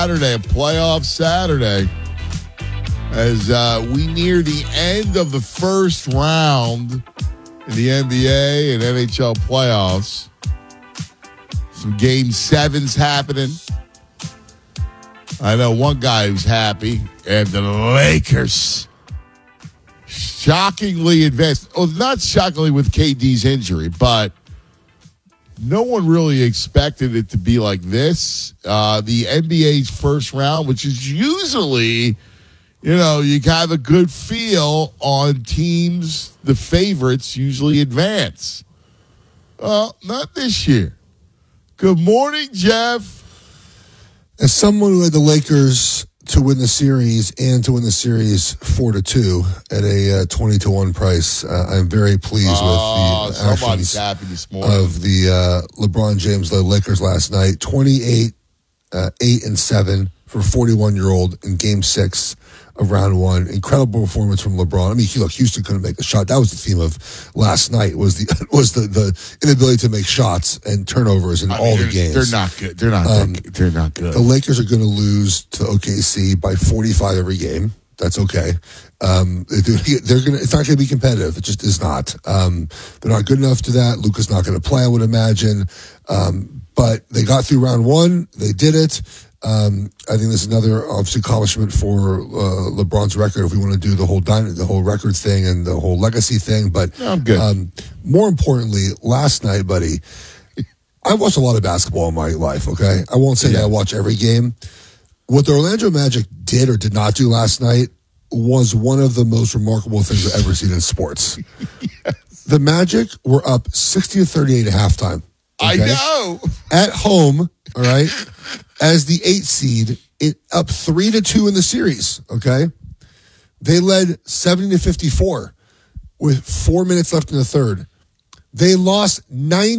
Saturday, a playoff Saturday, as we near the end of the first round in the NBA and NHL playoffs. Some Game 7s happening. I know one guy who's happy, and the Lakers shockingly advanced. Well, not shockingly with KD's injury, but no one really expected it to be like this. The NBA's first round, which is usually, you have a good feel on teams, the favorites usually advance. Well, not this year. Good morning, Jeff. As someone who had the Lakers to win the series and to win the series 4-2 at a 20-1 price, I'm very pleased with the actions happy this morning. of the LeBron James-led Lakers last night. 28, 8-7 for 41-year-old in Game 6 of round one. Incredible performance from LeBron. I mean, look, Houston couldn't make a shot. That was the theme of last night. Was the inability to make shots and turnovers in the games. They're not good. They're not good. The Lakers are going to lose to OKC by 45 every game. That's okay. It's not going to be competitive. It just is not. They're not good enough to that. Luka's not going to play, I would imagine. But they got through round one. They did it. I think this is another obviously accomplishment for LeBron's record if we want to do the whole records thing and the whole legacy thing. But I'm good. More importantly, last night, buddy, I watched a lot of basketball in my life, okay? I won't say that I watch every game. What the Orlando Magic did or did not do last night was one of the most remarkable things I've ever seen in sports. Yes. The Magic were up 60-38 at halftime. Okay? I know. At home, all right, as the 8th seed, up 3-2 in the series, okay? They led 70-54 with 4 minutes left in the third. They lost 90